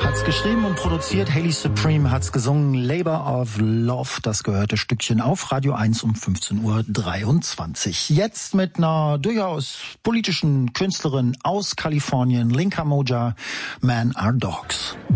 hat's geschrieben und produziert, Hayley Supreme hat's gesungen, Labor of Love, das gehörte Stückchen auf Radio 1 um 15:23 Uhr. Jetzt mit einer durchaus politischen Künstlerin aus Kalifornien, Linka Moja, Men Are Dogs.